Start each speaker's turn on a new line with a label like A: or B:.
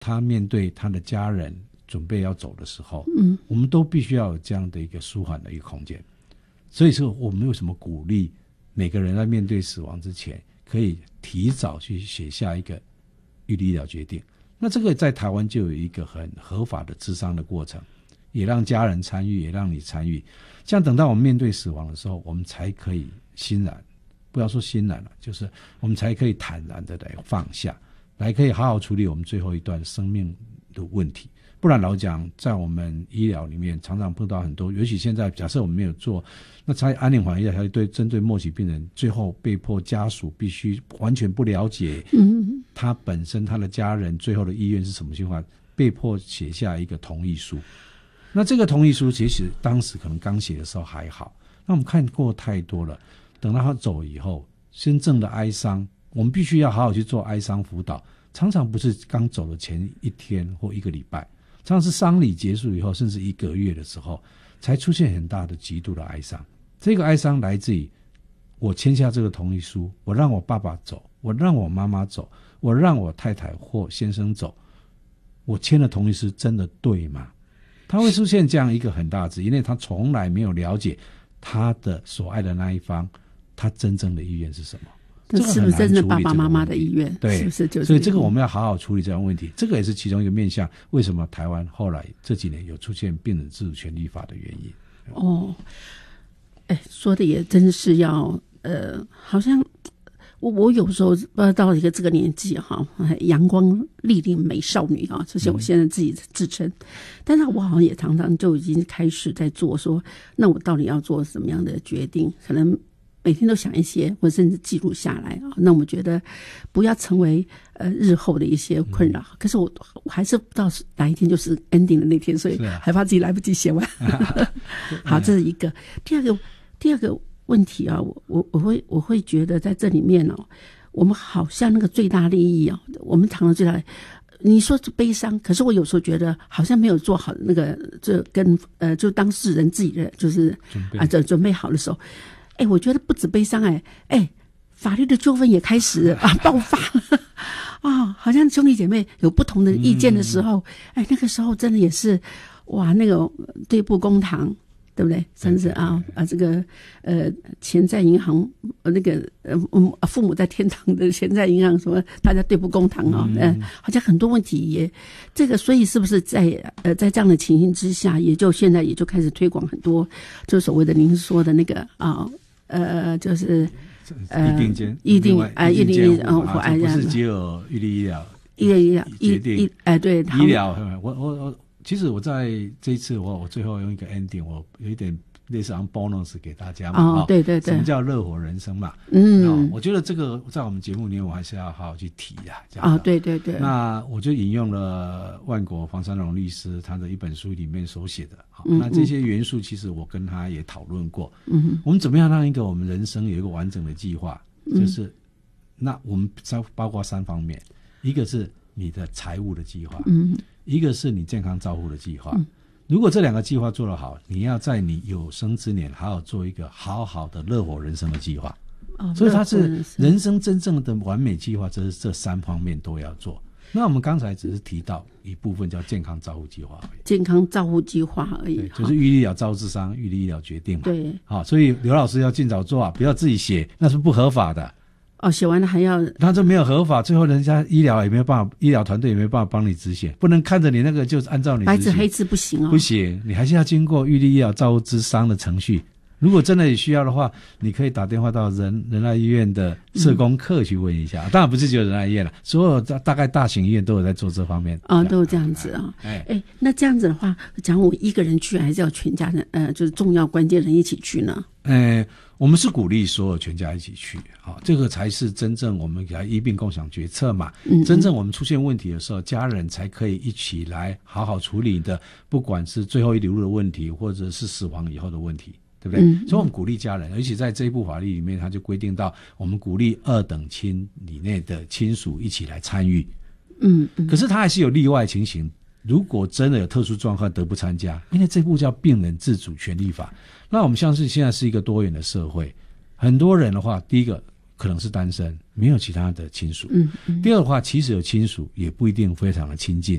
A: 他面对他的家人准备要走的时候，我们都必须要有这样的一个舒缓的一个空间。所以说我们为什么鼓励每个人在面对死亡之前可以提早去写下一个预立医疗决定。那这个在台湾就有一个很合法的咨商的过程，也让家人参与，也让你参与，这样等到我们面对死亡的时候，我们才可以欣然，不要说欣然了，就是我们才可以坦然的来放下，来可以好好处理我们最后一段生命的问题。不然老讲，在我们医疗里面常常碰到很多，尤其现在假设我们没有做，那在安宁缓和医疗条例针对末期病人，最后被迫家属必须完全不了解他本身他的家人最后的意愿是什么情况，被迫写下一个同意书。那这个同意书其实当时可能刚写的时候还好，那我们看过太多了，等到他走以后真正的哀伤，我们必须要好好去做哀伤辅导，常常不是刚走的前一天或一个礼拜，常常是丧礼结束以后甚至1个月的时候才出现很大的极度的哀伤。这个哀伤来自于我签下这个同意书，我让我爸爸走，我让我妈妈走，我让我太太或先生走，我签的同意书真的对吗？他会出现这样一个很大的质疑，因为他从来没有了解他的所爱的那一方他真正的意愿是什么，
B: 这是不是真的爸爸妈妈的意愿？
A: 对，
B: 是不是就是？
A: 所以这个我们要好好处理这样的问题，这个也是其中一个面向，为什么台湾后来这几年有出现病人自主权利法的原因。
B: 哦，说的也真是要好像我有时候不知道到一个这个年纪哈，阳光丽丽美少女啊，这是我现在自己自称，但是我好像也常常就已经开始在做说，那我到底要做什么样的决定？可能每天都想一些，或甚至记录下来啊。那我觉得不要成为日后的一些困扰。可是我还是不知道是哪一天就是 ending 的那天，所以害怕自己来不及写完。好，这是一个。第二个问题啊，我会觉得在这里面哦，我们好像那个最大利益啊，我们常常最大利益。你说是悲伤，可是我有时候觉得好像没有做好那个，这跟就当事人自己的就是准备好的时候。我觉得不止悲伤，法律的纠纷也开始爆发啊，好像兄弟姐妹有不同的意见的时候，那个时候真的也是哇，那个对簿公堂，对不对？甚至这个钱在银行，那个父母在天堂的钱在银行，什么大家对簿公堂好像很多问题也这个，所以是不是在这样的情形之下，现在也就开始推广很多，就是所谓的您说的那个就是
A: 预定
B: 不
A: 是只有预立医疗
B: 决定对
A: 医疗。我其实我在这一次我最后用一个 ending， 我有一点类似 bonus 给大家嘛。
B: 对对对，
A: 什么叫热火人生嘛？我觉得这个在我们节目里面我还是要好好去提
B: 对对对。
A: 那我就引用了万国黄山龙律师他的一本书里面所写的。那这些元素其实我跟他也讨论过。我们怎么样让一个我们人生有一个完整的计划？就是那我们包括3方面，一个是你的财务的计划，一个是你健康照护的计划。如果这2个计划做得好，你要在你有生之年好好做一个好好的热火人生的计划。所以它是人生真正的完美计划，这3方面都要做。那我们刚才只是提到一部分叫健康照护计划而已，
B: 健康照护计划而已，
A: 对，就是预立医疗照治伤、预立医疗决定嘛。
B: 对，
A: 所以刘老师要尽早做不要自己写，那是不合法的。
B: 写完了还要，
A: 他这没有合法，最后人家医疗也没有办法，医疗团队也没有办法帮你执行，不能看着你那个就是按照你
B: 白纸黑字不行
A: 不行，你还是要经过预立医疗照护之伤的程序。如果真的有需要的话，你可以打电话到仁爱医院的社工课去问一下。当然不是只有仁爱医院了，所有大概大型医院都有在做这方面
B: 都有这样子那这样子的话，讲我一个人去还是要全家人就是重要关键人一起去呢？
A: 我们是鼓励所有全家一起去，这个才是真正我们给他医病共享决策嘛。真正我们出现问题的时候，家人才可以一起来好好处理的，不管是最后一里路的问题，或者是死亡以后的问题，对不对？所以我们鼓励家人，而且在这一部法律里面，它就规定到我们鼓励2等亲以内的亲属一起来参与。可是它还是有例外情形。如果真的有特殊状况得不参加，因为这部叫病人自主权利法。那我们相信现在是一个多元的社会，很多人的话，第一个可能是单身，没有其他的亲属。第二的话，其实有亲属也不一定非常的亲近，